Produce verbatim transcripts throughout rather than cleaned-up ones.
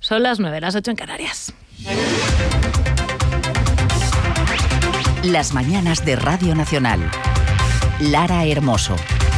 Son las nueve, las ocho en Canarias. Las mañanas de Radio Nacional. Lara Hermoso.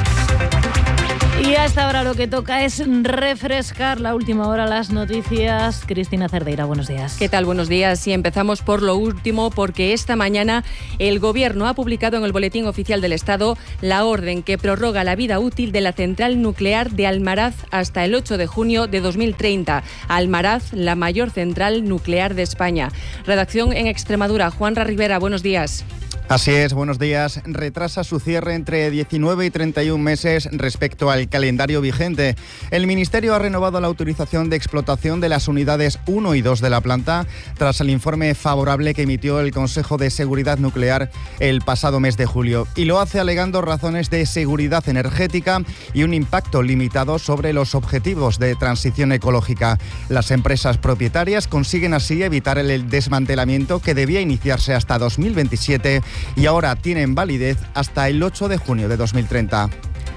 Y hasta ahora lo que toca es refrescar la última hora, las noticias. Cristina Cerdeira, buenos días. ¿Qué tal? Buenos días. Y empezamos por lo último, porque esta mañana el Gobierno ha publicado en el Boletín Oficial del Estado la orden que prorroga la vida útil de la central nuclear de Almaraz hasta el ocho de junio de dos mil treinta. Almaraz, la mayor central nuclear de España. Redacción en Extremadura. Juanra Rivera, buenos días. Así es, buenos días. Retrasa su cierre entre diecinueve y treinta y un meses respecto al calendario vigente. El Ministerio ha renovado la autorización de explotación de las unidades uno y dos de la planta tras el informe favorable que emitió el Consejo de Seguridad Nuclear el pasado mes de julio. Y lo hace alegando razones de seguridad energética y un impacto limitado sobre los objetivos de transición ecológica. Las empresas propietarias consiguen así evitar el desmantelamiento que debía iniciarse hasta dos mil veintisiete y ahora tienen validez hasta el ocho de junio de dos mil treinta.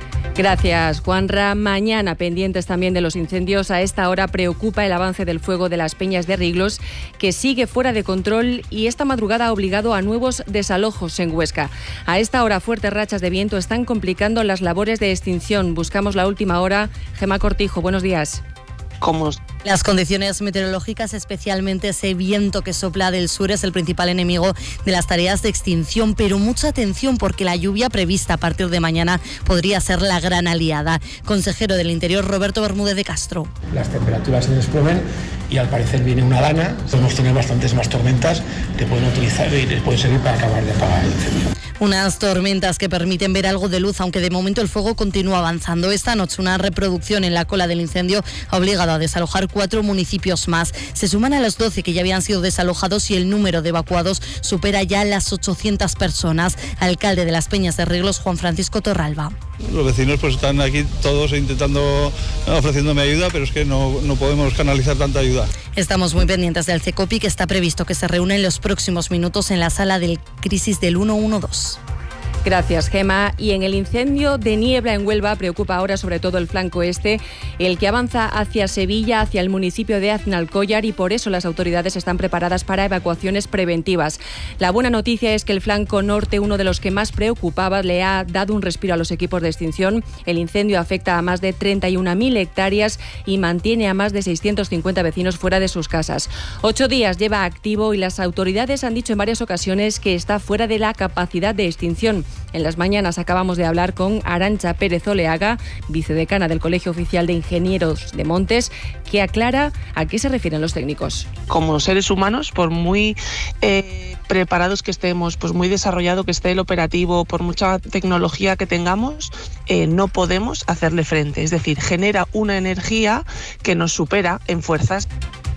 Gracias, Juanra. Mañana, pendientes también de los incendios, a esta hora preocupa el avance del fuego de las Peñas de Riglos, que sigue fuera de control y esta madrugada ha obligado a nuevos desalojos en Huesca. A esta hora, fuertes rachas de viento están complicando las labores de extinción. Buscamos la última hora. Gemma Cortijo, buenos días. Como las condiciones meteorológicas, especialmente ese viento que sopla del sur, es el principal enemigo de las tareas de extinción, pero mucha atención porque la lluvia prevista a partir de mañana podría ser la gran aliada. Consejero del Interior, Roberto Bermúdez de Castro. Las temperaturas se desplomen y al parecer viene una dana. Podemos tener bastantes más tormentas que pueden utilizar y les puede servir para acabar de apagar el incendio. Unas tormentas que permiten ver algo de luz, aunque de momento el fuego continúa avanzando. Esta noche una reproducción en la cola del incendio ha obligado a desalojar cuatro municipios más. Se suman a los doce que ya habían sido desalojados y el número de evacuados supera ya las ochocientas personas. Alcalde de las Peñas de Riglos, Juan Francisco Torralba. Los vecinos pues están aquí todos intentando, ofreciéndome ayuda, pero es que no, no podemos canalizar tanta ayuda. Estamos muy pendientes del CECOPI, que está previsto que se reúna en los próximos minutos en la sala de crisis del ciento doce. Gracias, Gema. Y en el incendio de niebla en Huelva preocupa ahora sobre todo el flanco este, el que avanza hacia Sevilla, hacia el municipio de Aznalcóllar, y por eso las autoridades están preparadas para evacuaciones preventivas. La buena noticia es que el flanco norte, uno de los que más preocupaba, le ha dado un respiro a los equipos de extinción. El incendio afecta a más de treinta y una mil hectáreas y mantiene a más de seiscientos cincuenta vecinos fuera de sus casas. Ocho días lleva activo y las autoridades han dicho en varias ocasiones que está fuera de la capacidad de extinción. En las mañanas acabamos de hablar con Arantxa Pérez Oleaga, vicedecana del Colegio Oficial de Ingenieros de Montes, que aclara a qué se refieren los técnicos. Como seres humanos, por muy eh, preparados que estemos, pues muy desarrollado que esté el operativo, por mucha tecnología que tengamos, eh, no podemos hacerle frente. Es decir, genera una energía que nos supera en fuerzas.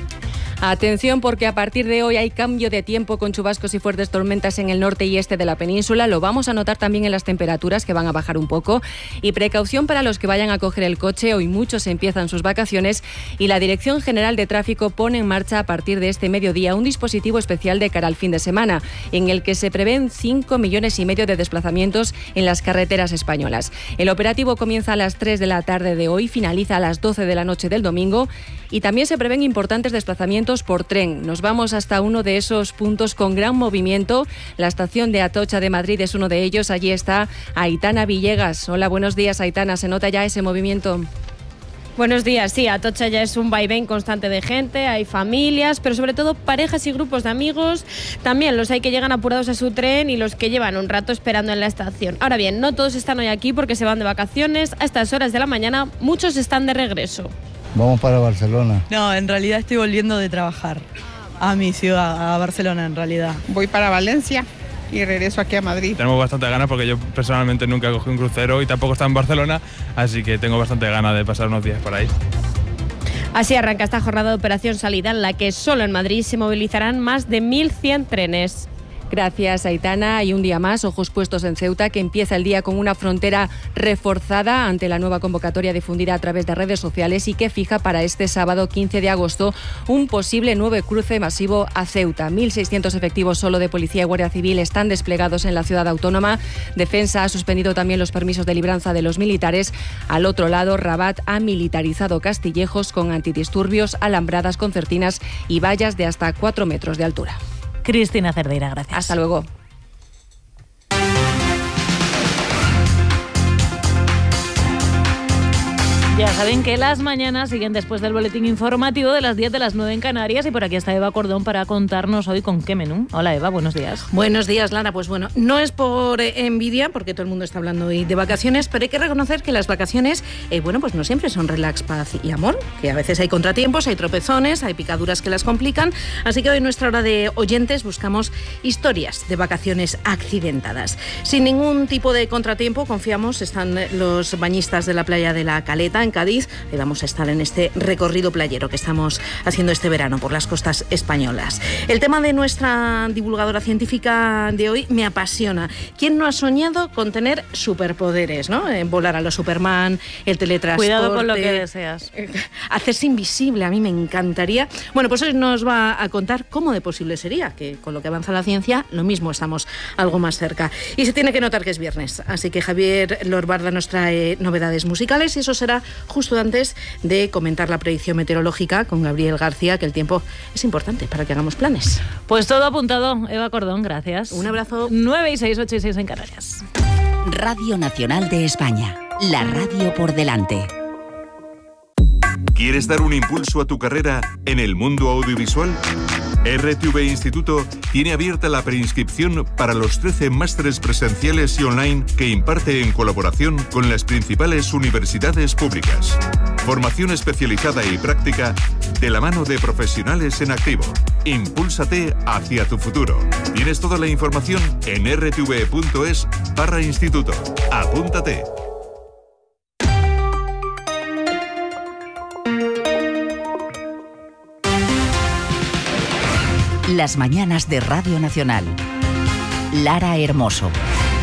Atención, porque a partir de hoy hay cambio de tiempo con chubascos y fuertes tormentas en el norte y este de la península. Lo vamos a notar también en las temperaturas, que van a bajar un poco. Y precaución para los que vayan a coger el coche. Hoy muchos empiezan sus vacaciones y la Dirección General de Tráfico pone en marcha a partir de este mediodía un dispositivo especial de cara al fin de semana, en el que se prevén cinco millones y medio de desplazamientos en las carreteras españolas. El operativo comienza a las tres de la tarde de hoy, finaliza a las doce de la noche del domingo, y también se prevén importantes desplazamientos por tren. Nos vamos hasta uno de esos puntos con gran movimiento. La estación de Atocha de Madrid es uno de ellos. Allí está Aitana Villegas. Hola, buenos días, Aitana. ¿Se nota ya ese movimiento? Buenos días, sí, Atocha ya es un vaivén constante de gente, hay familias, pero sobre todo parejas y grupos de amigos. También los hay que llegan apurados a su tren y los que llevan un rato esperando en la estación. Ahora bien, no todos están hoy aquí porque se van de vacaciones. A estas horas de la mañana muchos están de regreso. Vamos para Barcelona. No, en realidad estoy volviendo de trabajar a mi ciudad, a Barcelona en realidad. Voy para Valencia y regreso aquí a Madrid. Tenemos bastante ganas porque yo personalmente nunca cogí un crucero y tampoco está en Barcelona, así que tengo bastante ganas de pasar unos días por ahí. Así arranca esta jornada de operación salida en la que solo en Madrid se movilizarán más de mil cien trenes. Gracias, Aitana. Y un día más, ojos puestos en Ceuta, que empieza el día con una frontera reforzada ante la nueva convocatoria difundida a través de redes sociales y que fija para este sábado quince de agosto un posible nuevo cruce masivo a Ceuta. mil seiscientos efectivos solo de Policía y Guardia Civil están desplegados en la ciudad autónoma. Defensa ha suspendido también los permisos de libranza de los militares. Al otro lado, Rabat ha militarizado Castillejos con antidisturbios, alambradas, concertinas y vallas de hasta cuatro metros de altura. Cristina Cerdeira, gracias. Hasta luego. Ya saben que las mañanas siguen después del boletín informativo de las diez de las nueve en Canarias y por aquí está Eva Cordón para contarnos hoy con qué menú. Hola Eva, buenos días. Buenos días, Lara. Pues bueno, no es por eh, envidia, porque todo el mundo está hablando hoy de vacaciones, pero hay que reconocer que las vacaciones, eh, bueno, pues no siempre son relax, paz y amor, que a veces hay contratiempos, hay tropezones, hay picaduras que las complican, así que hoy en nuestra hora de oyentes buscamos historias de vacaciones accidentadas. Sin ningún tipo de contratiempo, confiamos, están los bañistas de la playa de La Caleta, en Cádiz, y vamos a estar en este recorrido playero que estamos haciendo este verano por las costas españolas. El tema de nuestra divulgadora científica de hoy me apasiona. ¿Quién no ha soñado con tener superpoderes, ¿no? Eh, volar a los Superman, el teletransporte... Cuidado con lo que deseas. Eh, hacerse invisible, a mí me encantaría. Bueno, pues hoy nos va a contar cómo de posible sería, que con lo que avanza la ciencia, lo mismo estamos algo más cerca. Y se tiene que notar que es viernes, así que Javier Lorbarda nos trae novedades musicales y eso será justo antes de comentar la predicción meteorológica con Gabriel García, que el tiempo es importante para que hagamos planes. Pues todo apuntado. Eva Cordón, gracias. Un abrazo. nueve y seis, ocho y seis en Canarias. Radio Nacional de España. La radio por delante. ¿Quieres dar un impulso a tu carrera en el mundo audiovisual? R T V Instituto tiene abierta la preinscripción para los trece másteres presenciales y online que imparte en colaboración con las principales universidades públicas. Formación especializada y práctica de la mano de profesionales en activo. Impúlsate hacia tu futuro. Tienes toda la información en r t v punto es barra instituto. Apúntate. Las mañanas de Radio Nacional. Lara Hermoso.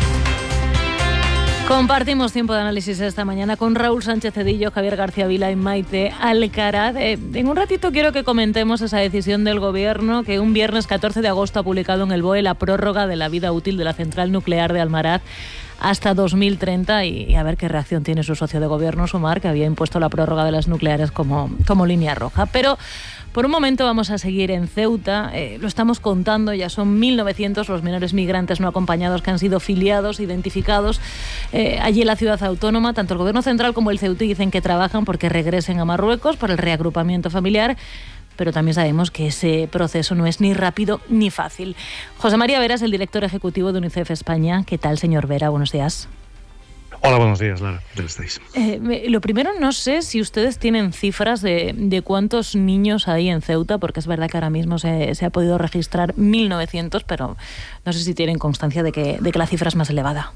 Compartimos tiempo de análisis esta mañana con Raúl Sánchez Cedillo, Javier García Vila y Maite Alcaraz. Eh, en un ratito quiero que comentemos esa decisión del Gobierno que un viernes catorce de agosto ha publicado en el B O E la prórroga de la vida útil de la central nuclear de Almaraz hasta dos mil treinta y, y a ver qué reacción tiene su socio de gobierno, Sumar, que había impuesto la prórroga de las nucleares como, como línea roja. Pero por un momento vamos a seguir en Ceuta. Eh, lo estamos contando, ya son mil novecientos los menores migrantes no acompañados que han sido filiados, identificados eh, allí en la ciudad autónoma. Tanto el Gobierno central como el Ceutí dicen que trabajan porque regresen a Marruecos para el reagrupamiento familiar, pero también sabemos que ese proceso no es ni rápido ni fácil. José María Vera es el director ejecutivo de UNICEF España. ¿Qué tal, señor Vera? Buenos días. Hola, buenos días, Lara. ¿Cómo estáis? Eh, lo primero, no sé si ustedes tienen cifras de, de cuántos niños hay en Ceuta, porque es verdad que ahora mismo se, se ha podido registrar mil novecientos, pero no sé si tienen constancia de que, de que la cifra es más elevada.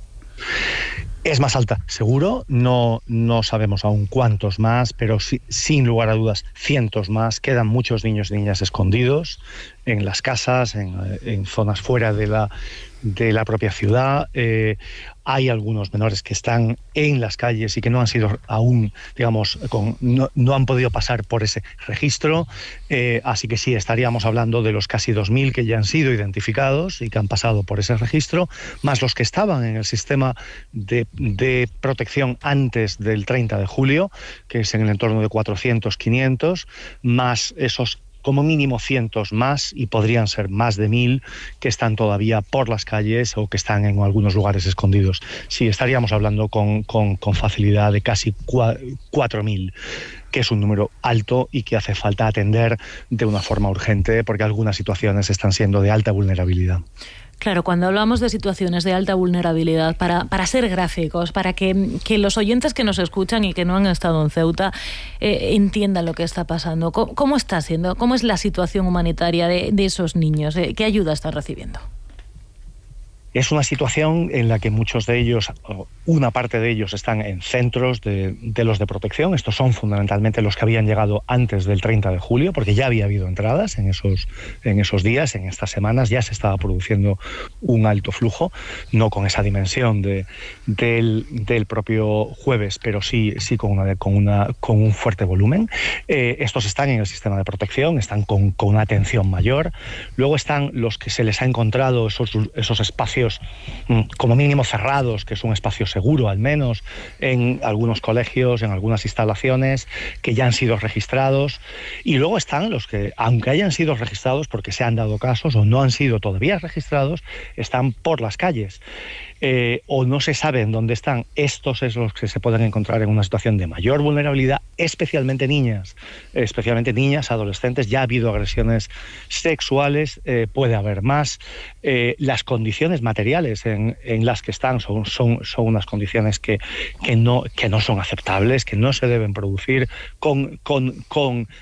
Es más alta, seguro. No, no sabemos aún cuántos más, pero sí, sin lugar a dudas, cientos más. Quedan muchos niños y niñas escondidos en las casas, en, en zonas fuera de la, de la propia ciudad. Eh, hay algunos menores que están en las calles y que no han sido aún, digamos, con, no, no han podido pasar por ese registro. Eh, así que sí, estaríamos hablando de los casi dos mil que ya han sido identificados y que han pasado por ese registro, más los que estaban en el sistema de, de protección antes del treinta de julio, que es en el entorno de cuatrocientos, quinientos, más esos como mínimo cientos más, y podrían ser más de mil, que están todavía por las calles o que están en algunos lugares escondidos. Sí, estaríamos hablando con, con, con facilidad de casi cuatro mil, que es un número alto y que hace falta atender de una forma urgente porque algunas situaciones están siendo de alta vulnerabilidad. Claro, cuando hablamos de situaciones de alta vulnerabilidad, para, para ser gráficos, para que, que los oyentes que nos escuchan y que no han estado en Ceuta eh, entiendan lo que está pasando, ¿Cómo, cómo está siendo? ¿Cómo es la situación humanitaria de, de esos niños? Eh, ¿Qué ayuda están recibiendo? Es una situación en la que muchos de ellos, una parte de ellos, están en centros de, de los de protección. Estos son fundamentalmente los que habían llegado antes del treinta de julio, porque ya había habido entradas en esos, en esos días, en estas semanas, ya se estaba produciendo un alto flujo, no con esa dimensión de, del, del propio jueves, pero sí, sí con, una, con, una, con un fuerte volumen. Eh, estos están en el sistema de protección, están con, con una atención mayor. Luego están los que se les ha encontrado esos, esos espacios como mínimo cerrados, que es un espacio seguro al menos, en algunos colegios, en algunas instalaciones que ya han sido registrados. Y luego están los que, aunque hayan sido registrados porque se han dado casos o no han sido todavía registrados, están por las calles. Eh, o no se sabe en dónde están. Estos es los que se pueden encontrar en una situación de mayor vulnerabilidad, especialmente niñas, especialmente niñas, adolescentes. Ya ha habido agresiones sexuales, eh, puede haber más. Eh, las condiciones materiales en, en las que están son, son, son unas condiciones que, que, no, que no son aceptables, que no se deben producir con, con, con